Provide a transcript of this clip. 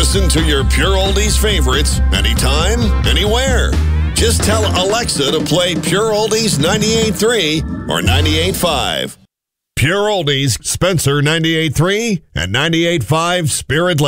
Listen to your Pure Oldies favorites anytime, anywhere. Just tell Alexa to play Pure Oldies 98.3 or 98.5. Pure Oldies, Spencer 98.3 and 98.5 Spirit